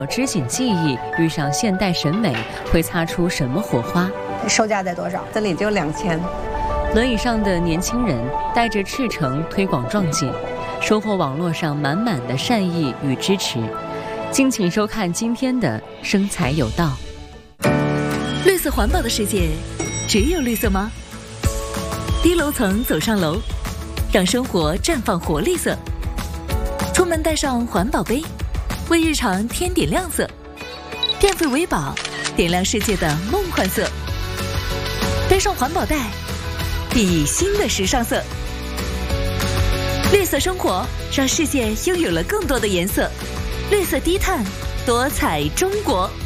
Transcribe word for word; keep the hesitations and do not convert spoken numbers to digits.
织锦技艺遇上现代审美，会擦出什么火花？ 售价在多少？ 这里就两千。 轮椅上的年轻人带着赤诚推广壮锦，收获网络上满满的善意与支持。敬请收看今天的《生财有道》。 绿色环保的世界，只有绿色吗？低楼层走上楼，让生活绽放活力色。出门带上环保杯，为日常添点亮色。电费为宝，点亮世界的梦幻色。背上环保袋，熠熠新的时尚色。绿色生活，让世界拥有了更多的颜色。绿色低碳，多彩中国。